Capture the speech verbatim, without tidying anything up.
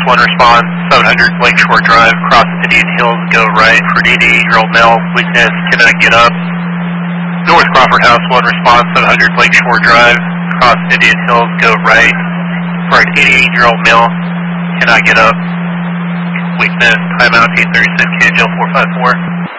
one response, seven hundred Lakeshore Drive, cross Indian Hills, go right for an eighty-eight-year-old male, weakness, cannot get up. North Crawford House, one response, seven hundred Lakeshore Drive, cross Indian Hills, go right for an eighty-eight-year-old male, cannot get up. Weakness, timeout, eight thirty-six, K J L four five four.